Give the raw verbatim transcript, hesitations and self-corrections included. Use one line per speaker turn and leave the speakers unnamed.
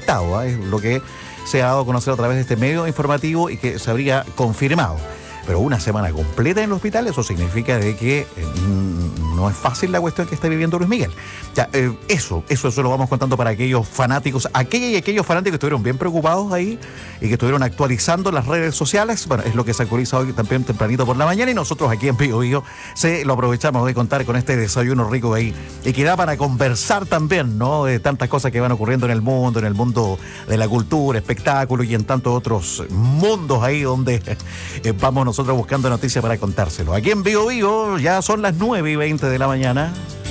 afectado, ¿eh? Es lo que se ha dado a conocer a través de este medio informativo y que se habría confirmado. Pero una semana completa en el hospital, eso significa de que eh, no es fácil la cuestión que está viviendo Luis Miguel. Ya, eh, eso, eso, eso lo vamos contando para aquellos fanáticos, aquellos y aquellos fanáticos que estuvieron bien preocupados ahí y que estuvieron actualizando las redes sociales. Bueno, es lo que se actualiza hoy también tempranito por la mañana y nosotros aquí en Bio Bio se lo aprovechamos de contar con este desayuno rico ahí y que da para conversar también, ¿no? De tantas cosas que van ocurriendo en el mundo, en el mundo de la cultura, espectáculo y en tantos otros mundos ahí donde eh, vamos nosotros buscando noticias para contárselo. Aquí en Bio Bio ya son las nueve y veinte de la mañana.